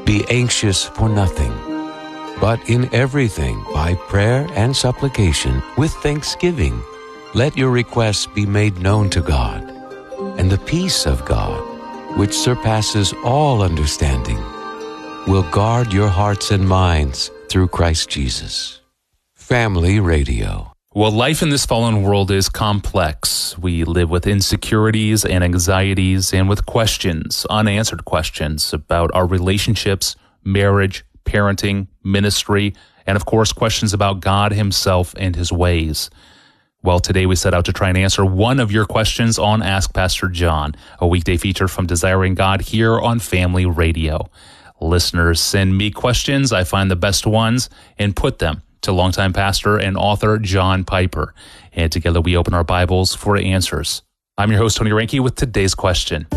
Be anxious for nothing, but in everything, by prayer and supplication, with thanksgiving, let your requests be made known to God. And the peace of God, which surpasses all understanding, will guard your hearts and minds through Christ Jesus. Family Radio. Well, life in this fallen world is complex. We live with insecurities and anxieties and with questions, unanswered questions about our relationships, marriage, parenting, ministry, and of course, questions about God himself and his ways. Well, today we set out to try and answer one of your questions on Ask Pastor John, a weekday feature from Desiring God here on Family Radio. Listeners send me questions. I find the best ones and put them to longtime pastor and author John Piper. And together we open our Bibles for answers. I'm your host, Tony Reinke, with today's question.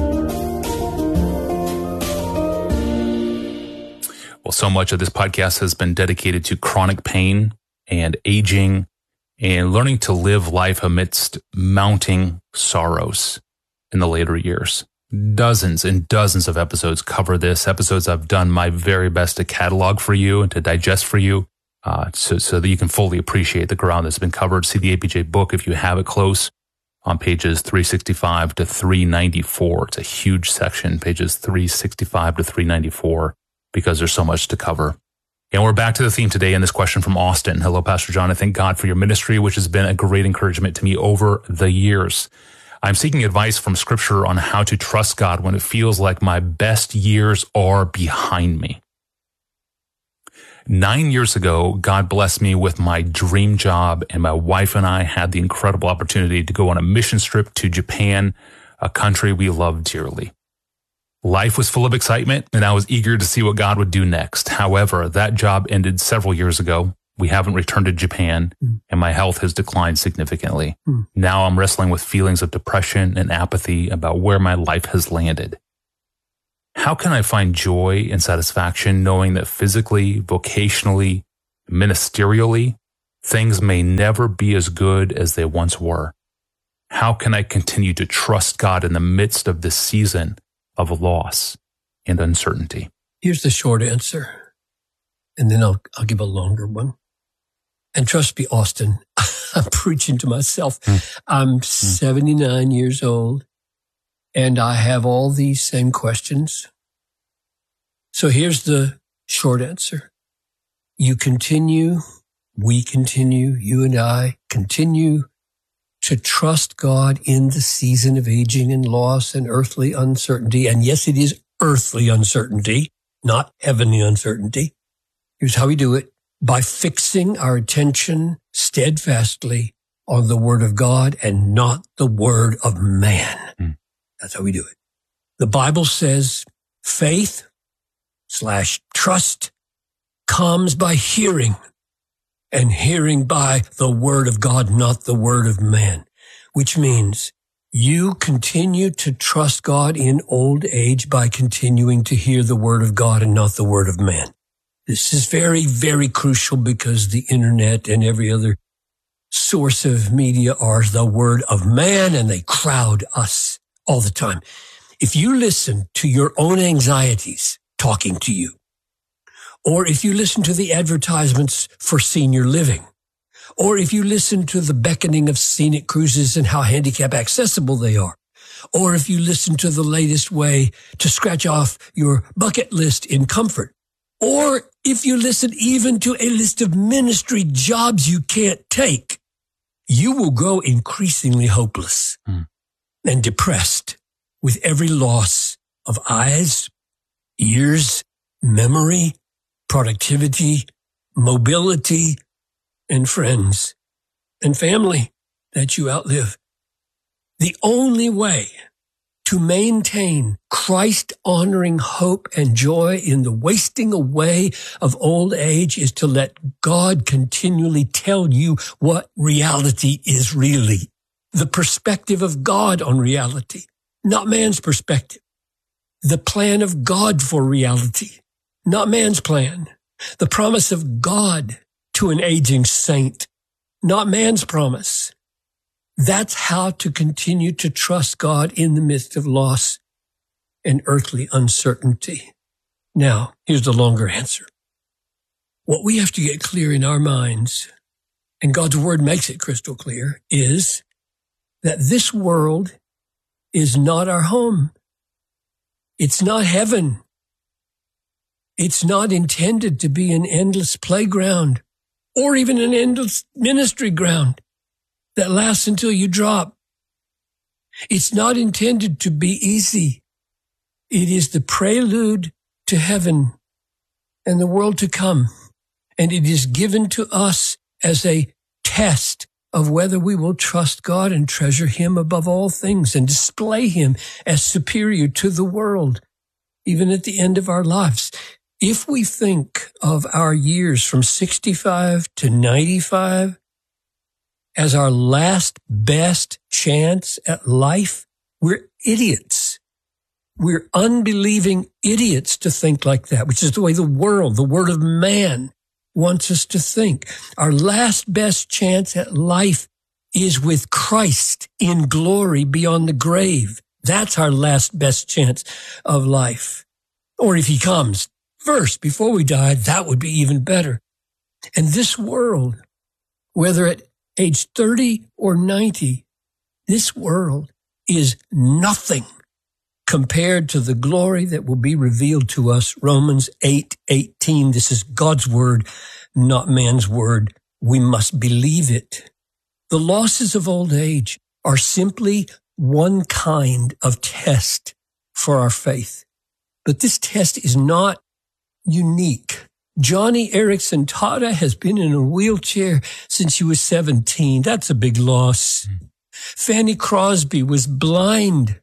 Well, so much of this podcast has been dedicated to chronic pain and aging and learning to live life amidst mounting sorrows in the later years. Dozens and dozens of episodes cover this, episodes I've done my very best to catalog for you and to digest for you. So that you can fully appreciate the ground that's been covered. See the APJ book if you have it close on pages 365 to 394. It's a huge section, pages 365 to 394, because there's so much to cover. And we're back to the theme today in this question from Austin. Hello, Pastor John. I thank God for your ministry, which has been a great encouragement to me over the years. I'm seeking advice from Scripture on how to trust God when it feels like my best years are behind me. 9 years ago, God blessed me with my dream job, and my wife and I had the incredible opportunity to go on a mission trip to Japan, a country we love dearly. Life was full of excitement, and I was eager to see what God would do next. However, that job ended several years ago. We haven't returned to Japan, and my health has declined significantly. Now I'm wrestling with feelings of depression and apathy about where my life has landed. How can I find joy and satisfaction knowing that physically, vocationally, ministerially, things may never be as good as they once were? How can I continue to trust God in the midst of this season of loss and uncertainty? Here's the short answer, and then I'll give a longer one. And trust me, Austin, I'm preaching to myself. I'm 79 years old. And I have all these same questions. So here's the short answer. We continue, you and I continue to trust God in the season of aging and loss and earthly uncertainty. And yes, it is earthly uncertainty, not heavenly uncertainty. Here's how we do it. By fixing our attention steadfastly on the Word of God and not the word of man. That's how we do it. The Bible says faith/trust comes by hearing, and hearing by the word of God, not the word of man, which means you continue to trust God in old age by continuing to hear the word of God and not the word of man. This is very, very crucial because the internet and every other source of media are the word of man, and they crowd us all the time. If you listen to your own anxieties talking to you, or if you listen to the advertisements for senior living, or if you listen to the beckoning of scenic cruises and how handicap accessible they are, or if you listen to the latest way to scratch off your bucket list in comfort, or if you listen even to a list of ministry jobs you can't take, you will grow increasingly hopeless and depressed with every loss of eyes, ears, memory, productivity, mobility, and friends and family that you outlive. The only way to maintain Christ-honoring hope and joy in the wasting away of old age is to let God continually tell you what reality is really. The perspective of God on reality, not man's perspective. The plan of God for reality, not man's plan. The promise of God to an aging saint, not man's promise. That's how to continue to trust God in the midst of loss and earthly uncertainty. Now, here's the longer answer. What we have to get clear in our minds, and God's word makes it crystal clear, is that this world is not our home. It's not heaven. It's not intended to be an endless playground or even an endless ministry ground that lasts until you drop. It's not intended to be easy. It is the prelude to heaven and the world to come. And it is given to us as a test of whether we will trust God and treasure him above all things and display him as superior to the world, even at the end of our lives. If we think of our years from 65 to 95 as our last best chance at life, we're idiots. We're unbelieving idiots to think like that, which is the way the world, the word of man, wants us to think. Our last best chance at life is with Christ in glory beyond the grave. That's our last best chance of life. Or if he comes first before we die, that would be even better. And this world, whether at age 30 or 90, this world is nothing compared to the glory that will be revealed to us. Romans 8:18. This is God's word, not man's word. We must believe it. The losses of old age are simply one kind of test for our faith. But this test is not unique. Johnny Erickson Tada has been in a wheelchair since she was 17. That's a big loss. Fanny Crosby was blind.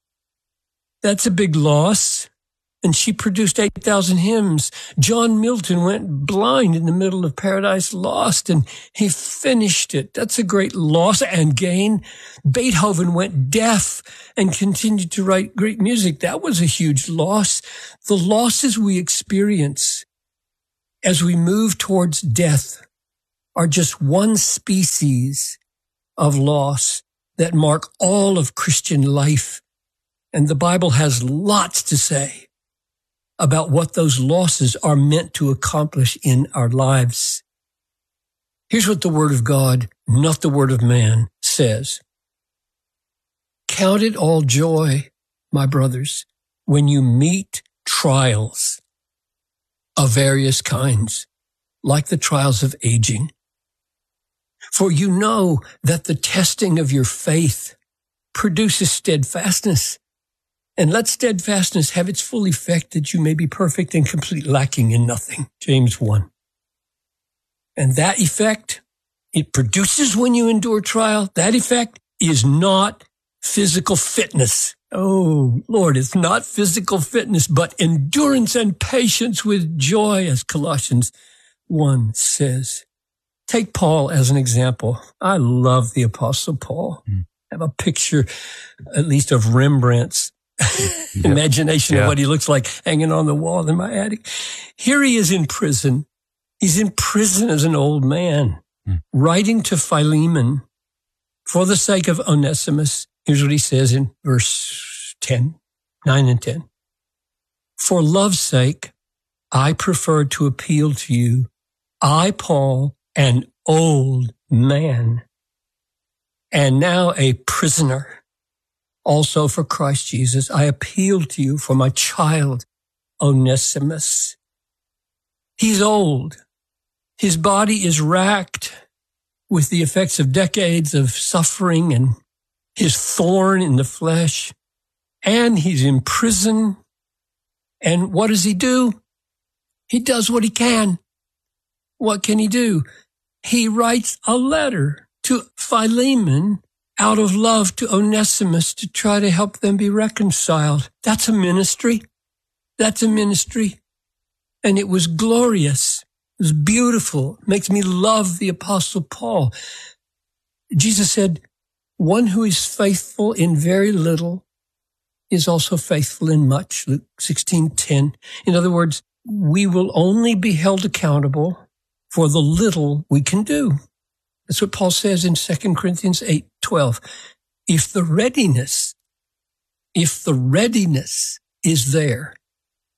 That's a big loss. And she produced 8,000 hymns. John Milton went blind in the middle of Paradise Lost, and he finished it. That's a great loss and gain. Beethoven went deaf and continued to write great music. That was a huge loss. The losses we experience as we move towards death are just one species of loss that mark all of Christian life. And the Bible has lots to say about what those losses are meant to accomplish in our lives. Here's what the Word of God, not the Word of man, says. Count it all joy, my brothers, when you meet trials of various kinds, like the trials of aging. For you know that the testing of your faith produces steadfastness. And let steadfastness have its full effect, that you may be perfect and complete, lacking in nothing. James 1. And that effect it produces when you endure trial, that effect is not physical fitness. Oh, Lord, it's not physical fitness, but endurance and patience with joy, as Colossians 1 says. Take Paul as an example. I love the Apostle Paul. I have a picture, at least, of Rembrandt's imagination of what he looks like hanging on the wall in my attic. Here he is in prison. He's in prison as an old man, writing to Philemon for the sake of Onesimus. Here's what he says in verse 9 and 10. For love's sake, I prefer to appeal to you. I, Paul, an old man, and now a prisoner. Also for Christ Jesus, I appeal to you for my child, Onesimus. He's old. His body is racked with the effects of decades of suffering and his thorn in the flesh. And he's in prison. And what does he do? He does what he can. What can he do? He writes a letter to Philemon out of love to Onesimus to try to help them be reconciled. That's a ministry. That's a ministry. And it was glorious. It was beautiful. It makes me love the Apostle Paul. Jesus said, one who is faithful in very little is also faithful in much. Luke 16:10. In other words, we will only be held accountable for the little we can do. That's what Paul says in 2 Corinthians 8:12. If the readiness is there,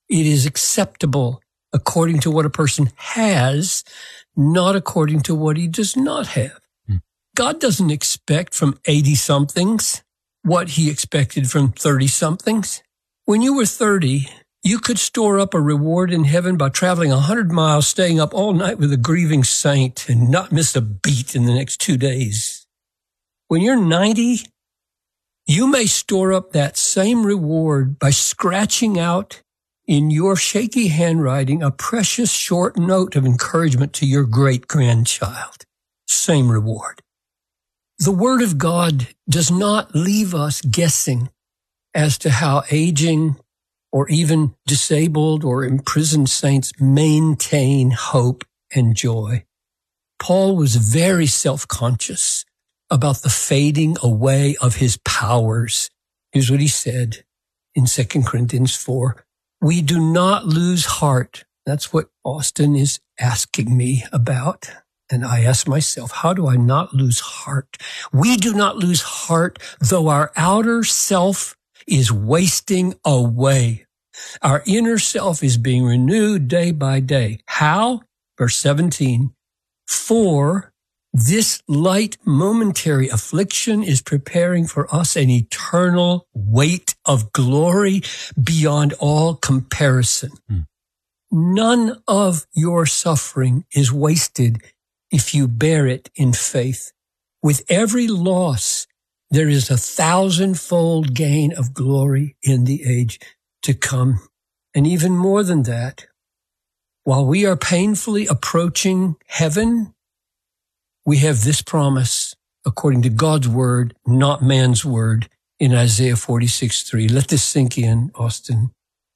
It is acceptable according to what a person has, not according to what he does not have. God doesn't expect from 80-somethings what he expected from 30-somethings. When you were 30, you could store up a reward in heaven by traveling 100 miles, staying up all night with a grieving saint, and not miss a beat in the next 2 days. When you're 90, you may store up that same reward by scratching out in your shaky handwriting a precious short note of encouragement to your great-grandchild. Same reward. The Word of God does not leave us guessing as to how aging or even disabled or imprisoned saints maintain hope and joy. Paul was very self-conscious about the fading away of his powers. Here's what he said in 2 Corinthians 4. We do not lose heart. That's what Austin is asking me about. And I ask myself, how do I not lose heart? We do not lose heart, though our outer self is wasting away. Our inner self is being renewed day by day. How? Verse 17. For this light momentary affliction is preparing for us an eternal weight of glory beyond all comparison. None of your suffering is wasted if you bear it in faith. With every loss, there is 1,000-fold gain of glory in the age to come. And even more than that, while we are painfully approaching heaven, we have this promise according to God's word, not man's word, in Isaiah 46:3. Let this sink in, Austin.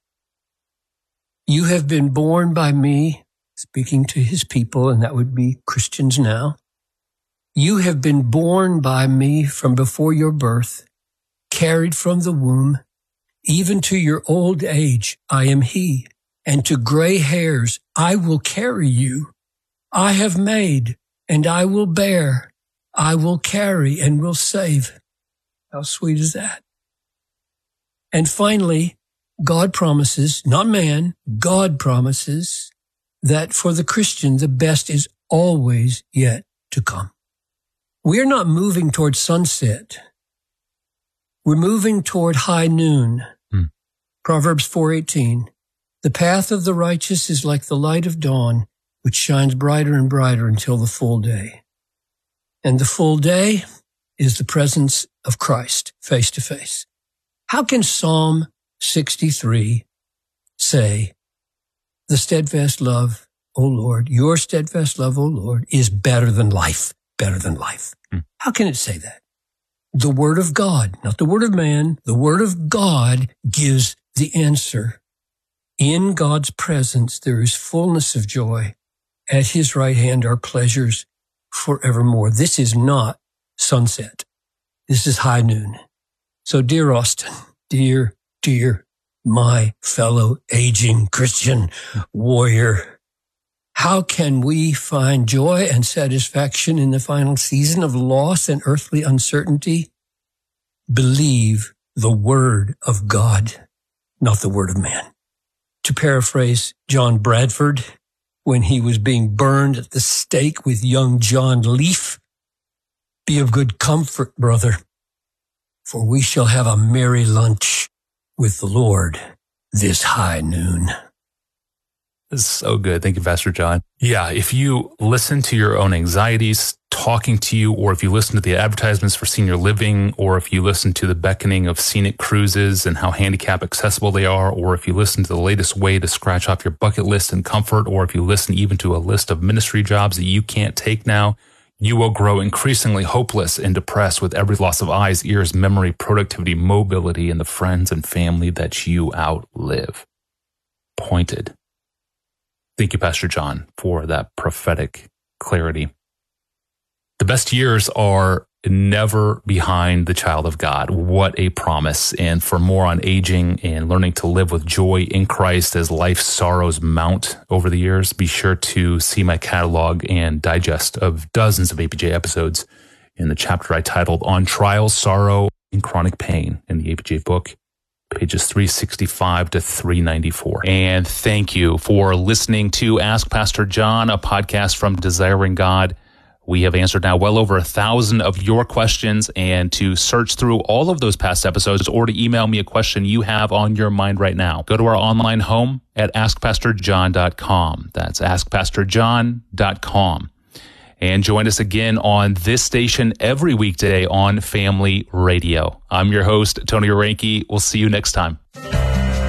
You have been born by me, speaking to his people, and that would be Christians now. You have been born by me from before your birth, carried from the womb, even to your old age, I am he, and to gray hairs, I will carry you. I have made, and I will bear. I will carry and will save. How sweet is that? And finally, God promises, not man, God promises that for the Christian, the best is always yet to come. We're not moving toward sunset. We're moving toward high noon. Proverbs 4:18. The path of the righteous is like the light of dawn, which shines brighter and brighter until the full day. And the full day is the presence of Christ face to face. How can Psalm 63 say, the steadfast love, O Lord, your steadfast love, O Lord, is better than life, better than life? How can it say that? The word of God, not the word of man, the word of God gives the answer. In God's presence, there is fullness of joy. At his right hand are pleasures forevermore. This is not sunset. This is high noon. So dear Austin, dear, my fellow aging Christian warrior, how can we find joy and satisfaction in the final season of loss and earthly uncertainty? Believe the word of God, not the word of man. To paraphrase John Bradford, when he was being burned at the stake with young John Leaf, be of good comfort, brother, for we shall have a merry lunch with the Lord this high noon. This is so good. Thank you, Pastor John. Yeah, if you listen to your own anxieties talking to you, or if you listen to the advertisements for senior living, or if you listen to the beckoning of scenic cruises and how handicap accessible they are, or if you listen to the latest way to scratch off your bucket list in comfort, or if you listen even to a list of ministry jobs that you can't take now, you will grow increasingly hopeless and depressed with every loss of eyes, ears, memory, productivity, mobility, and the friends and family that you outlive. Pointed. Thank you, Pastor John, for that prophetic clarity. The best years are never behind the child of God. What a promise. And for more on aging and learning to live with joy in Christ as life's sorrows mount over the years, be sure to see my catalog and digest of dozens of APJ episodes in the chapter I titled On Trials, Sorrow, and Chronic Pain in the APJ book. pages 365 to 394. And thank you for listening to Ask Pastor John, a podcast from Desiring God. We have answered now well over 1,000 of your questions, and to search through all of those past episodes or to email me a question you have on your mind right now, go to our online home at askpastorjohn.com. That's askpastorjohn.com. And join us again on this station every weekday on Family Radio. I'm your host, Tony Orenke. We'll see you next time.